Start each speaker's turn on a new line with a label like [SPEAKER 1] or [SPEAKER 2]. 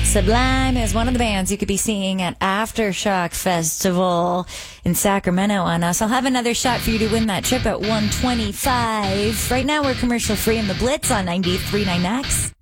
[SPEAKER 1] Sublime is one of the bands you could be seeing at Aftershock Festival in Sacramento on us. I'll have another shot for you to win that trip at 125. Right now we're commercial free in the Blitz on 93.9X.